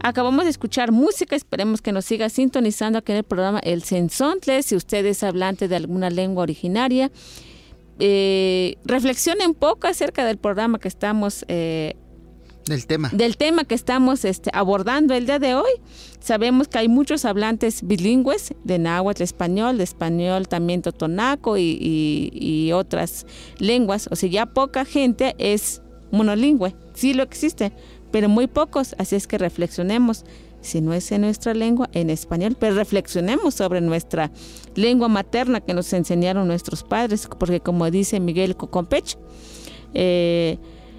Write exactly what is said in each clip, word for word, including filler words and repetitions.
Acabamos de escuchar música, esperemos que nos siga sintonizando aquí en el programa El Sensontle. Si usted es hablante de alguna lengua originaria, eh, reflexione un poco acerca del programa que estamos eh, Del tema. Del tema que estamos este, abordando el día de hoy. Sabemos que hay muchos hablantes bilingües de náhuatl, español, de español también totonaco y, y, y otras lenguas. O sea, ya poca gente es monolingüe. Sí lo existe, pero muy pocos. Así es que reflexionemos, si no es en nuestra lengua, en español, pero reflexionemos sobre nuestra lengua materna que nos enseñaron nuestros padres, porque como dice Miguel Cocompech, eh,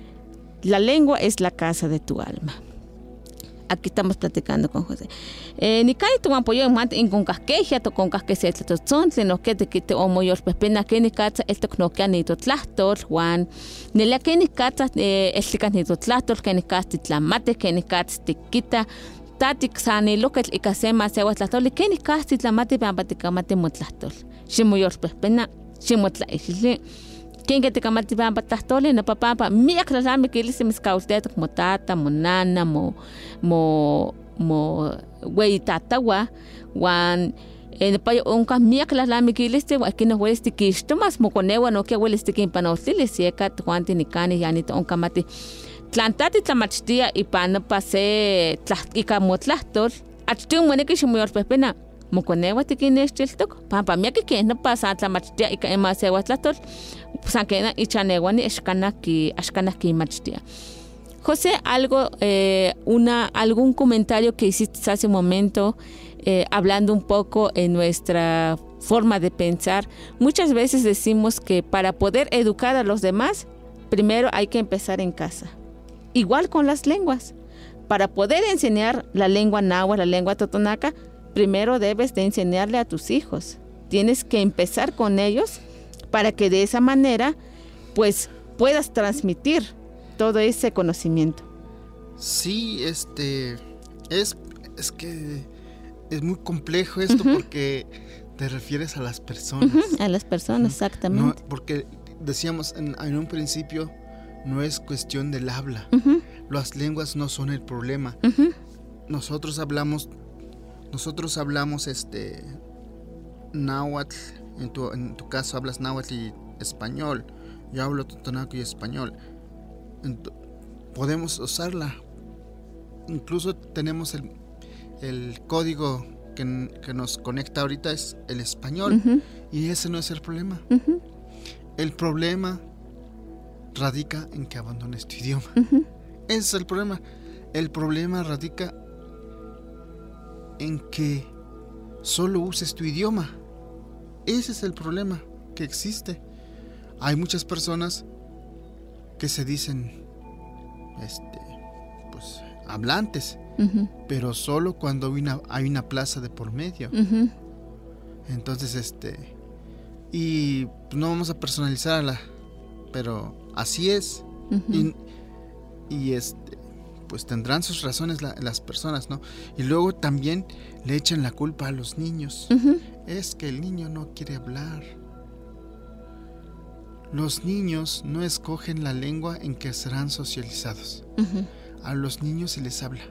la lengua es la casa de tu alma. Aquí estamos platicando con José. Ni kai tu apoyo en con casqueja to con casqueja to son no que te quite o moyor pepena que ni catsa el tecnoquia ni to tlastor Juan ni la que ni catsa el tican ni to tlastor que ni casti tlamate que ni catsa te quita tatik sani lo que ikasema se wa tlastor que ni casti tlamate pa paticamate motlastor. Si moyor pepena si motla isle quien que te camati pa patastole na papá pa mi aclararme que él se me escaustea como tata mo nana mo mo mo güey tata wa wan en pa un ka mi aclararme que él este wa que no huele este que esto más mo conewa no que huele este que pa no le seca cuante ni cani ya ni un camate tlantati tlamachtia y pa no pase tlastica mo tlastor achtu mo ne que shimo yor pepena mo conewa te que neste el toco pa pa mi que no pasa tlamachtia y que más se wa tlastor Sankena y chanewani eskanaki ashkanaki machtia. José, algo, eh, una, algún comentario que hiciste hace un momento, eh, hablando un poco en nuestra forma de pensar. Muchas veces decimos que para poder educar a los demás, primero hay que empezar en casa. Igual con las lenguas. Para poder enseñar la lengua náhuatl, la lengua totonaca, primero debes de enseñarle a tus hijos. Tienes que empezar con ellos para que de esa manera pues puedas transmitir todo ese conocimiento. Sí, este es, es que es muy complejo esto uh-huh. porque te refieres a las personas. Uh-huh, a las personas, uh-huh. exactamente. No, porque decíamos en, en un principio, no es cuestión del habla. Uh-huh. Las lenguas no son el problema. Uh-huh. Nosotros hablamos, nosotros hablamos este náhuatl. En tu, en tu caso hablas náhuatl y español. Yo hablo totonaco y español. Ent- podemos usarla. Incluso tenemos el, el código que, que nos conecta ahorita es el español. Uh-huh. Y ese no es el problema. Uh-huh. El problema radica en que abandones tu idioma. Uh-huh. Ese es el problema. El problema radica en que solo uses tu idioma. Ese es el problema que existe. Hay muchas personas que se dicen este, pues, hablantes, uh-huh. pero solo cuando hay una, hay una plaza de por medio. Uh-huh. Entonces, este, y pues, no vamos a personalizarla, pero así es. Uh-huh. Y, y este, pues tendrán sus razones la, las personas, ¿no? Y luego también le echan la culpa a los niños. Uh-huh. Es que el niño no quiere hablar. Los niños no escogen la lengua en que serán socializados. Uh-huh. A los niños se les habla.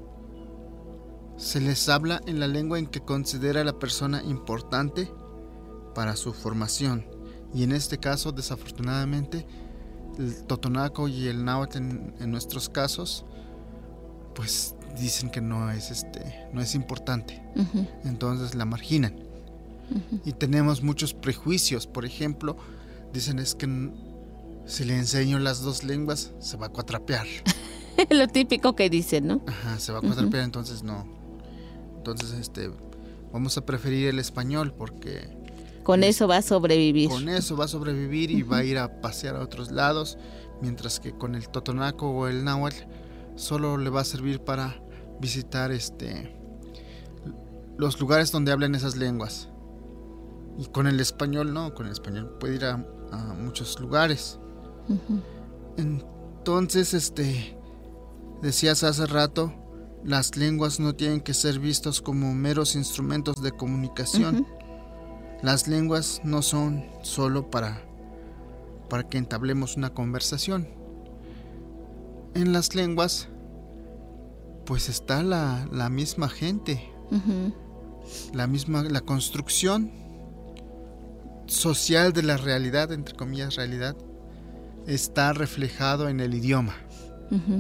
Se les habla en la lengua en que considera a la persona importante para su formación. Y en este caso, desafortunadamente, el totonaco y el náhuatl en, en nuestros casos, pues dicen que no es este, no es importante. Uh-huh. Entonces la marginan. Uh-huh. Y tenemos muchos prejuicios. Por ejemplo, dicen es que si le enseño las dos lenguas se va a cuatrapear. Lo típico que dicen, ¿no? Ajá, se va a cuatrapear, uh-huh. entonces no. Entonces, este, vamos a preferir el español porque con es, eso va a sobrevivir. Con eso va a sobrevivir y uh-huh. va a ir a pasear a otros lados, mientras que con el totonaco o el náhuatl solo le va a servir para visitar este los lugares donde hablan esas lenguas. Y con el español no, con el español puede ir a, a muchos lugares. Uh-huh. Entonces, este, decías hace rato, las lenguas no tienen que ser vistos como meros instrumentos de comunicación. Uh-huh. Las lenguas no son solo para, para que entablemos una conversación. En las lenguas pues está la, la misma gente, uh-huh. la misma, la construcción social de la realidad, entre comillas realidad, está reflejado en el idioma. Uh-huh.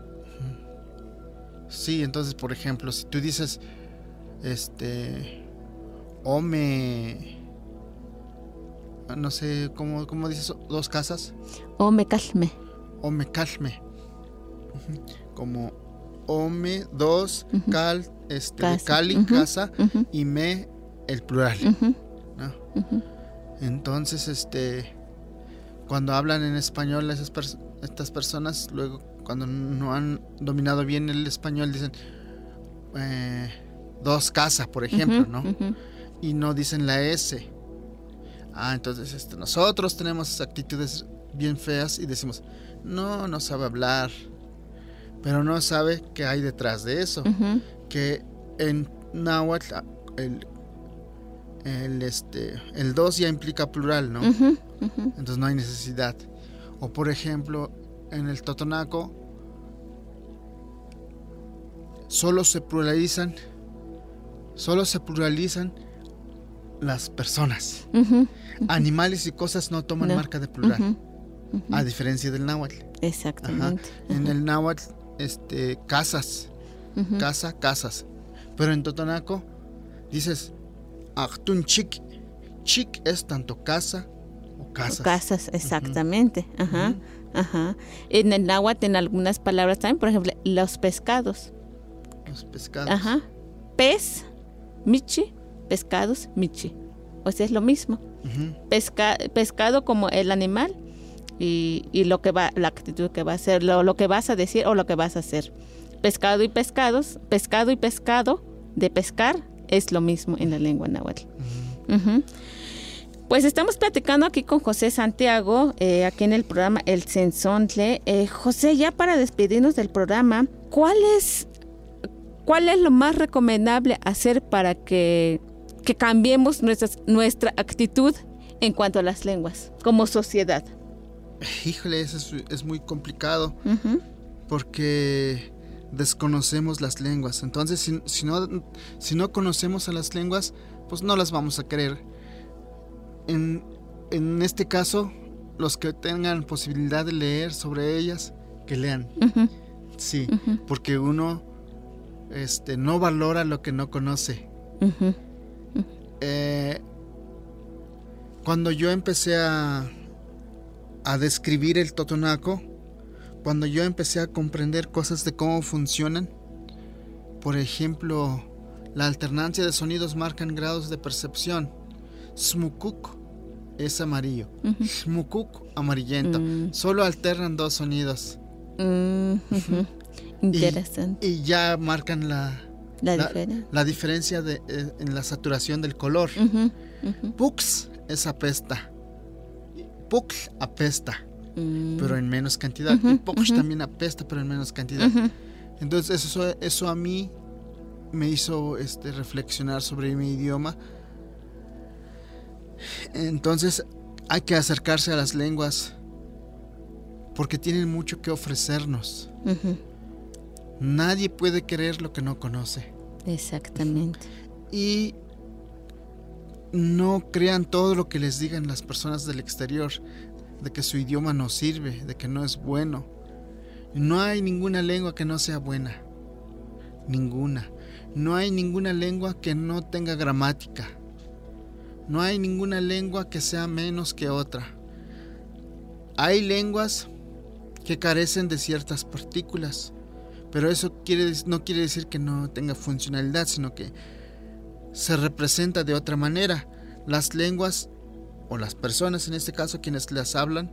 Sí, entonces, por ejemplo, si tú dices, este, ome, no sé, ¿cómo, cómo dices dos casas? Ome calme. Ome calme. Uh-huh. Como ome, dos, uh-huh. cal, este, casa. Cali, uh-huh. casa, uh-huh. y me, el plural. Uh-huh. ¿No? Uh-huh. Entonces, este, cuando hablan en español esas pers- estas personas, luego cuando no han dominado bien el español dicen eh, dos casas, por ejemplo, uh-huh, ¿no? Uh-huh. Y no dicen la S. Ah, entonces este, nosotros tenemos actitudes bien feas y decimos, no, no sabe hablar, pero no sabe qué hay detrás de eso. Uh-huh. Que en náhuatl el El, este, el dos ya implica plural, ¿no? Uh-huh, uh-huh. Entonces no hay necesidad. O por ejemplo, en el totonaco solo se pluralizan, solo se pluralizan las personas. Uh-huh, uh-huh. Animales y cosas no toman no. marca de plural, uh-huh, uh-huh. a diferencia del náhuatl. Exactamente. Uh-huh. En el náhuatl, este, casas, uh-huh. casa, casas. Pero en totonaco dices Achtun chic, chic es tanto casa o casas. Casas, exactamente. Uh-huh. Ajá, uh-huh. ajá. En el náhuatl, en algunas palabras también, por ejemplo, los pescados. Los pescados. Ajá. Pez, michi, pescados, michi. O sea, es lo mismo. Uh-huh. Pesca, pescado como el animal y, y lo que va, la actitud que va a hacer, lo, lo que vas a decir o lo que vas a hacer. Pescado y pescados, pescado y pescado, de pescar, es lo mismo en la lengua náhuatl. Uh-huh. Uh-huh. Pues estamos platicando aquí con José Santiago, eh, aquí en el programa El Censontle. Eh, José, ya para despedirnos del programa, ¿cuál es, cuál es lo más recomendable hacer para que, que cambiemos nuestra, nuestra actitud en cuanto a las lenguas, como sociedad? Híjole, eso es, es muy complicado, uh-huh. porque desconocemos las lenguas. Entonces, si, si, no, si no conocemos a las lenguas, pues no las vamos a querer. En, en este caso, los que tengan posibilidad de leer sobre ellas, que lean. Uh-huh. Sí, uh-huh. porque uno este, no valora lo que no conoce. Uh-huh. Uh-huh. Eh, cuando yo empecé a, a describir el totonaco, cuando yo empecé a comprender cosas de cómo funcionan, por ejemplo, la alternancia de sonidos marcan grados de percepción. Smukuk es amarillo, uh-huh. Smukuk amarillento. Uh-huh. Solo alternan dos sonidos. Uh-huh. Interesante. Y, y ya marcan la, la, la, diferencia. la diferencia de, eh, en la saturación del color. Uh-huh. Uh-huh. Pux es apesta. Puk apesta. Pero en menos cantidad. Uh-huh, el Poksh uh-huh. también apesta, pero en menos cantidad. Uh-huh. Entonces eso, eso a mí me hizo este, reflexionar sobre mi idioma. Entonces hay que acercarse a las lenguas porque tienen mucho que ofrecernos. Uh-huh. Nadie puede querer lo que no conoce. Exactamente. Y no crean todo lo que les digan las personas del exterior, de que su idioma no sirve, de que no es bueno. No hay ninguna lengua que no sea buena. Ninguna. No hay ninguna lengua que no tenga gramática. No hay ninguna lengua que sea menos que otra. Hay lenguas que carecen de ciertas partículas, pero eso quiere, no quiere decir que no tenga funcionalidad, sino que se representa de otra manera. Las lenguas, o las personas en este caso, quienes las hablan,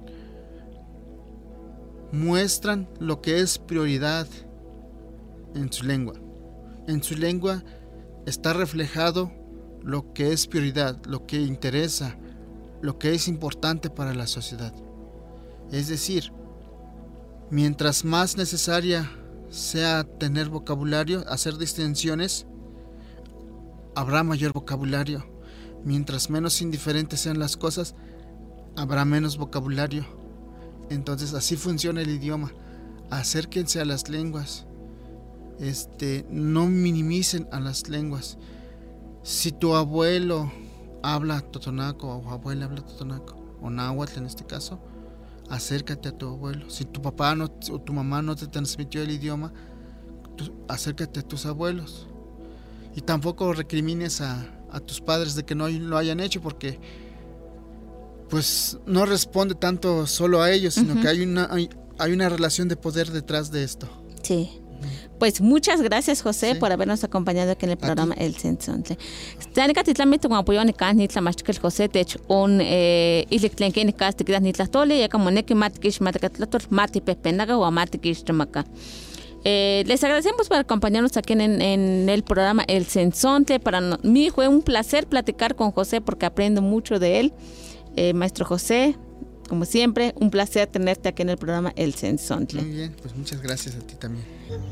muestran lo que es prioridad en su lengua. En su lengua está reflejado lo que es prioridad, lo que interesa, lo que es importante para la sociedad. Es decir, mientras más necesaria sea tener vocabulario, hacer distinciones, habrá mayor vocabulario. Mientras menos indiferentes sean las cosas, habrá menos vocabulario. Entonces así funciona el idioma. Acérquense a las lenguas. este, no minimicen a las lenguas. Si tu abuelo habla totonaco o abuela habla totonaco o náhuatl en este caso, acércate a tu abuelo. Si tu papá no, o tu mamá no te transmitió el idioma, tú, acércate a tus abuelos. Y tampoco recrimines a, a tus padres de que no lo hayan hecho, porque pues no responde tanto solo a ellos, sino uh-huh. que hay una, hay, hay una relación de poder detrás de esto. Sí. Pues muchas gracias, José, sí. por habernos acompañado aquí en el programa El Sensontle. Tanica titlamito con apoyo ni can ni tlamachkel José, de hecho, un eh ilictlenke ni cas te quedas ni tlatole, ya como neki matikish matakatlator mati pepenaga o matikish tamaca. Eh, les agradecemos por acompañarnos aquí en, en el programa El Sensontle. Para no, mí fue un placer platicar con José porque aprendo mucho de él. Eh, maestro José, como siempre, un placer tenerte aquí en el programa El Sensontle. Muy bien, pues muchas gracias a ti también.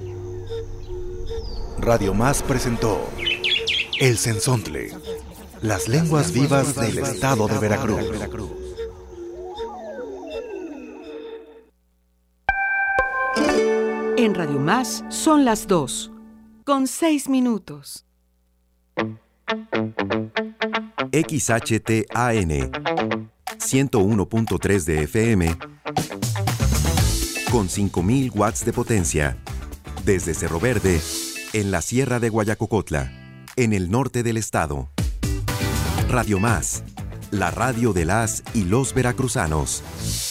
Radio Más presentó El Sensontle, las lenguas vivas del estado de Veracruz. En Radio Más son las dos, con seis minutos. X H T A N ciento uno punto tres de F M con cinco mil watts de potencia desde Cerro Verde, en la Sierra de Guayacocotla, en el norte del estado. Radio Más, la radio de las y los veracruzanos.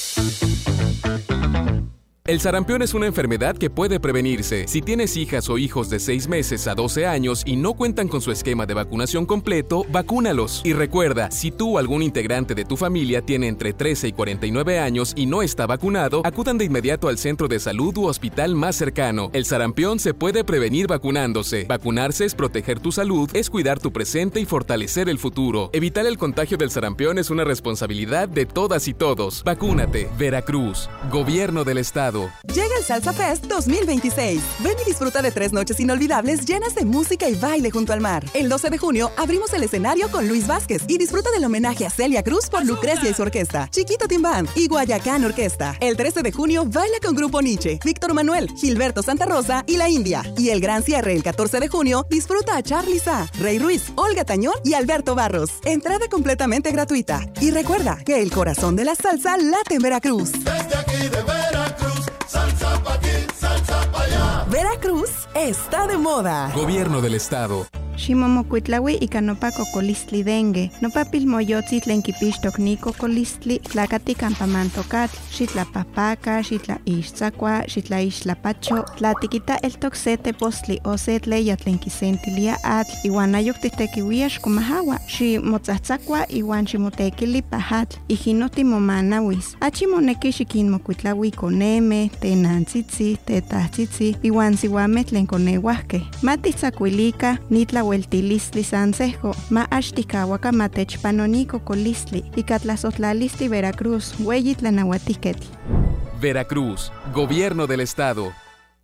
El sarampión es una enfermedad que puede prevenirse. Si tienes hijas o hijos de seis meses a doce años y no cuentan con su esquema de vacunación completo, vacúnalos. Y recuerda, si tú o algún integrante de tu familia tiene entre trece y cuarenta y nueve años y no está vacunado, acudan de inmediato al centro de salud u hospital más cercano. El sarampión se puede prevenir vacunándose. Vacunarse es proteger tu salud, es cuidar tu presente y fortalecer el futuro. Evitar el contagio del sarampión es una responsabilidad de todas y todos. Vacúnate. Veracruz. Gobierno del Estado. Llega el Salsa Fest dos mil veintiséis. Ven y disfruta de tres noches inolvidables llenas de música y baile junto al mar. El doce de junio abrimos el escenario con Luis Vázquez y disfruta del homenaje a Celia Cruz por Lucrecia y su orquesta, Chiquito Team Band y Guayacán Orquesta. El trece de junio baila con Grupo Nietzsche, Víctor Manuel, Gilberto Santa Rosa y La India. Y el gran cierre el catorce de junio disfruta a Charly Sa, Rey Ruiz, Olga Tañón y Alberto Barros. Entrada completamente gratuita. Y recuerda que el corazón de la salsa late en Veracruz. Desde aquí de Veracruz, salsa pa' aquí, salsa pa' allá. Veracruz está de moda. Gobierno del Estado. Ximomocuitlaui ika nopa cocolistli dengue, nopa pilmoyotzi tlen kipixtok ni cocolistli, tlakati campamantocatl, xitlapahpaca, xitlaixtzakua, xitlaixtlapacho, tlatikita eltok se tepostli o se tleya tlen kisentilia atl, iwan ayok titekiuia xkomahawa, ximotzatzakua iwan ximotekili pahatl, ijino timomanawis. Achi moneki xikinmokuitlaui koneme, tenantzitzi, tetahtzitzi, iwan siuameh tlen koneuahkeh. Matitzakuilika, nitla Hueltilistli Sansejo, ma Ashtikawaka Matechpanonico Colistli, y Catlazotlalisti Veracruz, Hueyitlanauatiquetl. Veracruz, Gobierno del Estado.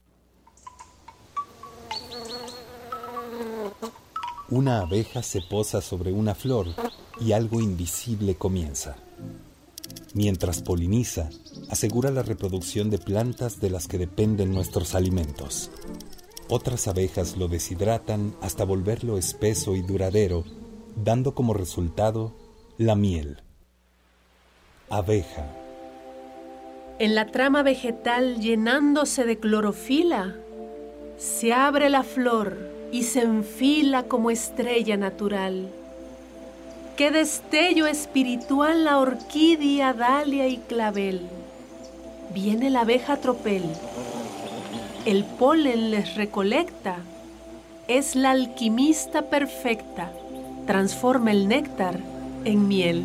Una abeja se posa sobre una flor y algo invisible comienza. Mientras poliniza, asegura la reproducción de plantas de las que dependen nuestros alimentos. Otras abejas lo deshidratan hasta volverlo espeso y duradero, dando como resultado la miel. Abeja. En la trama vegetal llenándose de clorofila, se abre la flor y se enfila como estrella natural. ¡Qué destello espiritual la orquídea, dalia y clavel! Viene la abeja tropel. El polen les recolecta, es la alquimista perfecta, transforma el néctar en miel.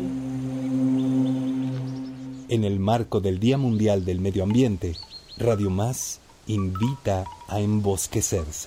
En el marco del Día Mundial del Medio Ambiente, Radio Más invita a embosquecerse.